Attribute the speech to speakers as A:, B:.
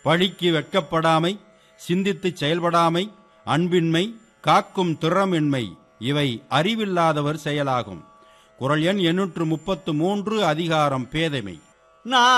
A: பழிக்கு வெட்கப்படாமை, சிந்தித்துச் செயல்படாமை, அன்பின்மை, காக்கும் திறமின்மை இவை அறிவில்லாதவர் செயலாகும். குறள் எண் 833, அதிகாரம் பேதைமை.